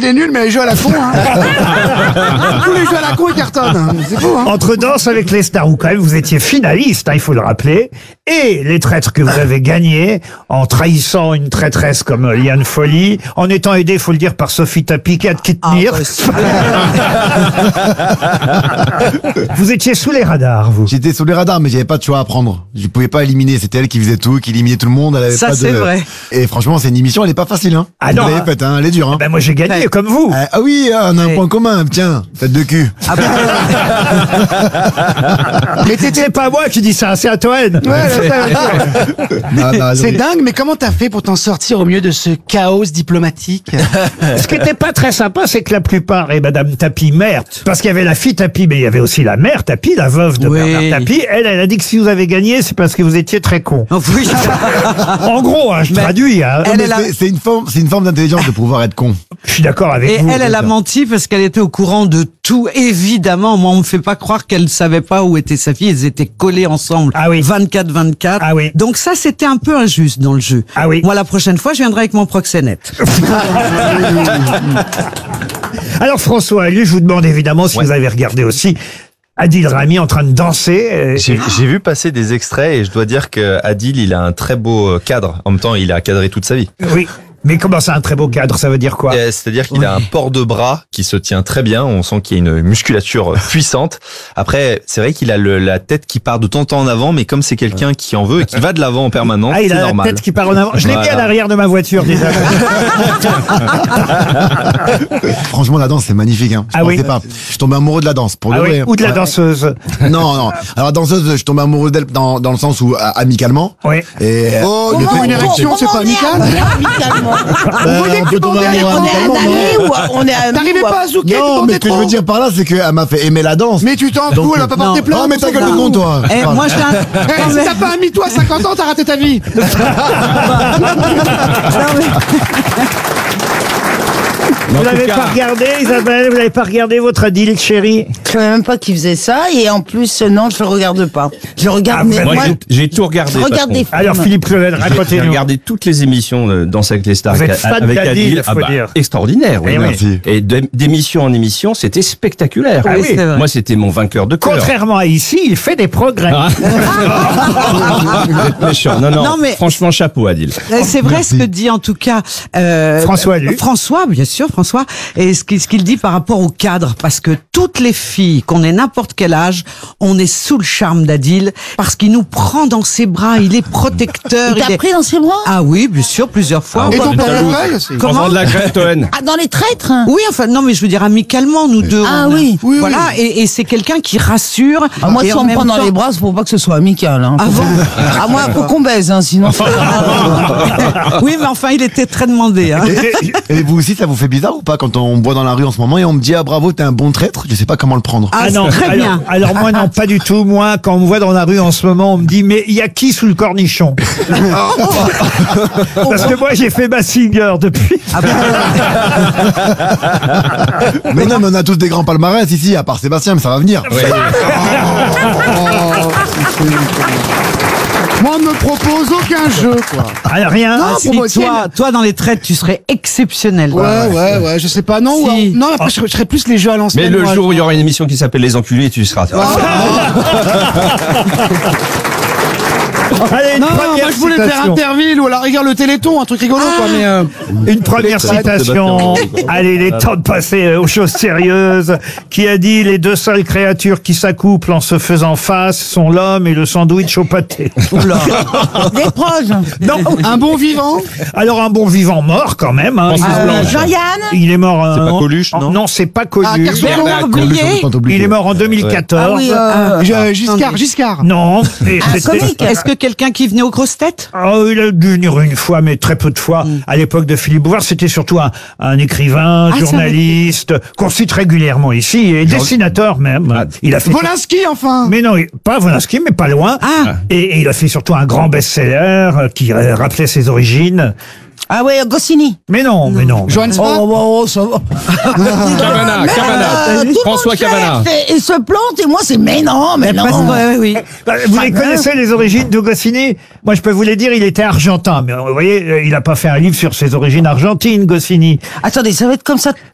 il est nul, mais les jeux à la con, hein. Tous les jeux à la con, ils cartonnent. Hein. C'est fou, hein. Entre Danse avec les stars, où quand même vous étiez finaliste, hein, il faut le rappeler, et les traîtres que vous avez gagnés en trahissant une traîtresse comme Liane Folly, en étant aidé, il faut le dire, par Sophie Tapie qui a de qui tenir. Vous étiez sous les radars, vous. J'étais sous les radars, mais j'avais pas de choix à prendre. Je pouvais pas éliminer. C'était elle qui faisait tout, qui éliminait tout le monde. Elle avait Ça, pas de... c'est vrai. Et franchement, c'est une émission, elle est pas facile, hein. Ah Vous non, l'avez hein. faite, hein. Elle est dure, hein. Ben moi j'ai gagné, Ouais. comme vous. Ah oui, on a un Ouais. point commun. Tiens, tête de cul. Ah bah, Mais c'est pas moi qui dis ça, c'est à Toen. C'est dingue, mais comment t'as fait pour t'en sortir au milieu de ce chaos diplomatique? Ce qui était pas très sympa, c'est que la plupart, et Madame Tapie, mère, parce qu'il y avait la fille Tapie, mais il y avait aussi la mère Tapie, la veuve de Oui. Bernard Tapie, elle a dit que si vous avez gagné, c'est parce que vous étiez très con. oui. En gros, hein, je Mais traduis, hein. elle Mais est là. c'est une forme d'intelligence de pouvoir être con. Je suis d'accord avec Et vous. elle a menti parce qu'elle était au courant de tout. Évidemment, moi, on me fait pas croire qu'elle savait pas où était sa fille. Ils étaient collés ensemble. Ah oui. 24-24. Ah oui. Donc ça, c'était un peu injuste dans le jeu. Ah oui. Moi, la prochaine fois, je viendrai avec mon proxénète. Alors François, lui, je vous demande évidemment si vous avez regardé aussi Adil Rami en train de danser. J'ai vu passer des extraits et je dois dire que Adil, il a un très beau cadre. En même temps, il a cadré toute sa vie. Oui. Mais comment ça, un très beau cadre, ça veut dire quoi? C'est-à-dire qu'il a un port de bras qui se tient très bien. On sent qu'il y a une musculature puissante. Après, c'est vrai qu'il a la tête qui part de temps en temps en avant, mais comme c'est quelqu'un qui en veut et qui va de l'avant en permanence, Ah, il c'est a normal. la tête qui part en avant. Je l'ai mis à l'arrière de ma voiture déjà. Franchement, la danse, c'est magnifique, hein. Je Ah oui. pensais pas. Je suis tombé amoureux de la danse, pour Ah le oui, vrai. ou de la Ouais. danseuse. Non, non. Alors, la danseuse, je suis tombé amoureux d'elle dans le sens où, amicalement. Oui. Et, Oh, il y a une érection, c'est pas amical? on peut tomber amoureux amicalement, non? T'arrivais pas à zouker, tu Non, mais tentais ce que je trop. veux dire par là, c'est qu'elle m'a fait aimer la danse. Mais tu t'en fous, elle va pas porter plainte. Oh, mais ta gueule de con, toi. Eh, moi, j'ai un... Eh, si t'as pas un mytho à 50 ans, t'as raté ta vie. Vous l'avez pas regardé, Isabelle? Vous l'avez pas regardé, votre Adil, chérie? Je savais même pas qu'il faisait ça et en plus non, je le regarde pas. Je regarde Ah, mais moi, J'ai tout regardé. je regarde patron. des films. Alors, Philippe Claudel, J'ai racontez-nous. regardé toutes les émissions de Danse avec les stars Vous êtes avec, fan avec d'Adil, Adil. faut dire. Extraordinaire, oui. Eh oui. Merci. Et d'émission en émission, c'était spectaculaire. Ah oui, c'est vrai. Moi, c'était mon vainqueur de cœur. Contrairement à ici, il fait des progrès. Vous êtes méchant. Non, Non, mais- franchement, chapeau, Adil. C'est vrai ce que dit en tout cas François, lui. François, bien sûr, François, et ce qu'il dit par rapport au cadre, parce que toutes les filles, qu'on ait n'importe quel âge, on est sous le charme d'Adil, parce qu'il nous prend dans ses bras, il est protecteur. Il t'a pris dans ses bras? Ah oui, bien sûr, plusieurs fois. Et ton c'est jaloux. portefeuille aussi. Comment de la crête, Toen. Ah, dans les traîtres? Oui, enfin, non, mais je veux dire amicalement, nous deux. Ah on a- oui. Oui, Voilà, et c'est quelqu'un qui rassure. Ah, moi, et si en on me même prend dans temps- les bras, faut pas que ce soit amical. Hein. Ah bon Ah, moi, faut qu'on baise, hein, sinon. Oui, mais enfin, il était très demandé. Hein. Et vous aussi, ça vous fait bizarre ou pas quand on me voit dans la rue en ce moment et on me dit, ah bravo, t'es un bon traître? Je sais pas comment le prendre. Ah, non, très alors, bien. Alors moi non, pas du tout. Moi, quand on me voit dans la rue en ce moment, on me dit mais il y a qui sous le cornichon? Parce que moi j'ai fait ma singer depuis. Ah ben, Mais non, mais on a tous des grands palmarès ici, à part Sébastien, mais ça va venir. Moi, on me propose aucun jeu, quoi. Alors rien. Non, si, pour moi, toi, dans les traites, tu serais exceptionnel. Ouais, je sais pas, non. Si. Non, après, je serais plus les jeux à l'ancienne. Mais le moi. jour où il y aura une émission qui s'appelle Les Enculés, tu seras. Allez, une Non, première moi, je voulais faire citation. Interville ou à la rigueur le Téléthon, un truc rigolo, quoi, mais Une première citation. Allez, il est temps de passer aux choses sérieuses. Qui a dit les deux seules créatures qui s'accouplent en se faisant face sont l'homme et le sandwich au pâté. Des proches. Non. un bon vivant. Alors un bon vivant mort quand même. Hein. Jean-Yann. Il est mort. C'est pas Coluche, non Non, c'est pas Coluche. Kersozon. Bernard Blier. Il est mort en 2014. Ah oui, Giscard. Non. Et un c'était- comique. Est-ce que quelqu'un qui venait aux grosses têtes? Oh, il a dû venir une fois, mais très peu de fois. À l'époque de Philippe Bouvard, c'était surtout un écrivain, Ah, journaliste, qu'on cite régulièrement ici, et dessinateur même. Il a fait Volinsky, enfin. mais non, pas Volinsky, mais pas loin. Ah. Et il a fait surtout un grand best-seller qui rappelait ses origines. Ah ouais, Goscinny. Mais non, mais non. Johann Spah. Ça va. Cavana, François Cavana. Il se plante et moi c'est mais non, mais non. Oui. Bah, vous les connaissez, les origines de Goscinny? Moi, je peux vous les dire, il était argentin. Mais vous voyez, il a pas fait un livre sur ses origines argentines, Goscinny. Attendez, ça va être comme ça